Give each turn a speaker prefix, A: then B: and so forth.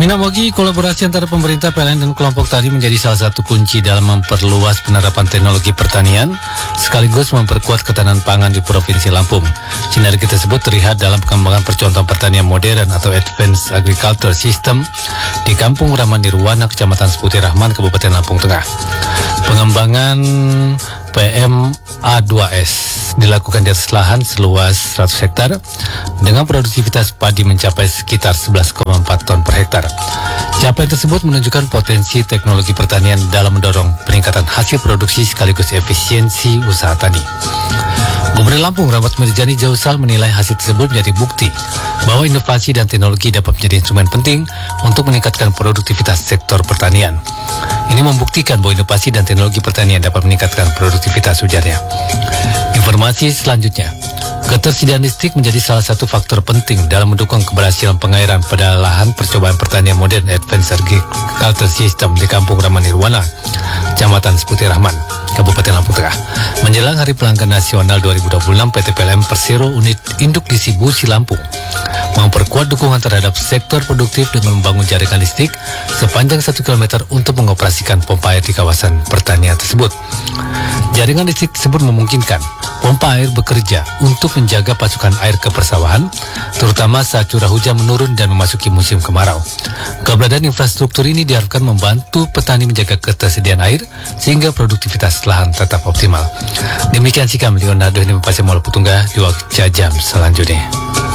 A: Minamagi, kolaborasi antara pemerintah, PLN, dan kelompok tani menjadi salah satu kunci dalam memperluas penerapan teknologi pertanian sekaligus memperkuat ketahanan pangan di Provinsi Lampung. Sinergi tersebut terlihat dalam pengembangan percontohan pertanian modern atau Advanced Agriculture System di Kampung Raman Nirwana, Kecamatan Seputi Rahman, Kabupaten Lampung Tengah. Pengembangan PMA2S dilakukan di atas lahan seluas 100 hektar dengan produktivitas padi mencapai sekitar 11,4 ton per hektar. Capaian tersebut menunjukkan potensi teknologi pertanian dalam mendorong peningkatan hasil produksi sekaligus efisiensi usaha tani. Gubernur Lampung Rahmat Mirjani Jausal menilai hasil tersebut menjadi bukti bahwa inovasi dan teknologi dapat menjadi instrumen penting untuk meningkatkan produktivitas sektor pertanian. Ini membuktikan bahwa inovasi dan teknologi pertanian dapat meningkatkan produktivitas, ujarnya. Informasi selanjutnya, ketersediaan listrik menjadi salah satu faktor penting dalam mendukung keberhasilan pengairan pada lahan percobaan pertanian modern Advanced Agriculture System di Kampung Raman Nirwana, Kecamatan Seputi Rahman, Kabupaten Lampung Tengah. Menjelang Hari Pelanggan Nasional 2026, PT PLN Persero Unit Induk Distribusi Lampung memperkuat dukungan terhadap sektor produktif dengan membangun jaringan listrik sepanjang 1 km untuk mengoperasikan pompa air di kawasan pertanian tersebut. Jaringan listrik tersebut memungkinkan pompa air bekerja untuk menjaga pasokan air ke persawahan, terutama saat curah hujan menurun dan memasuki musim kemarau. Keberadaan infrastruktur ini diharapkan membantu petani menjaga ketersediaan air sehingga produktivitas lahan tetap optimal. Demikian sikap Leonardo ini Pasir Mola Putungga di waktu jam selanjutnya.